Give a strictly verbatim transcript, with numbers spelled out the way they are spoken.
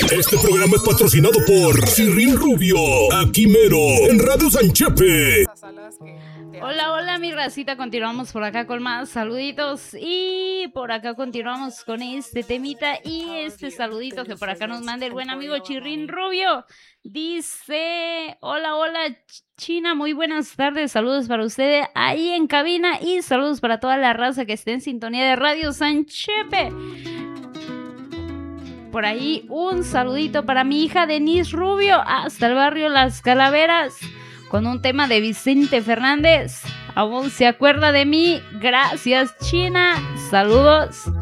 Este programa es patrocinado por Chirrín Rubio, aquí mero, en Radio Sanchepe. Hola, hola mi racita, continuamos por acá con más saluditos y por acá continuamos con este temita y este saludito que por acá nos manda el buen amigo Chirrín Rubio. Dice, hola, hola China, muy buenas tardes, saludos para ustedes ahí en cabina y saludos para toda la raza que esté en sintonía de Radio Sanchepe. Por ahí un saludito para mi hija Denise Rubio hasta el barrio Las Calaveras con un tema de Vicente Fernández. Aún se acuerda de mí. Gracias, China. Saludos.